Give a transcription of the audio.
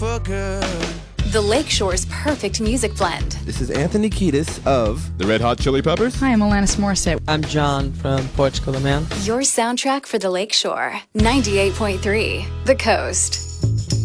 for good. The Lakeshore's perfect music blend. This is Anthony Kiedis of the Red Hot Chili Peppers. Hi, I'm Alanis Morissette. I'm John from Portugal, Man. Your soundtrack for the Lakeshore. 98.3 The Coast.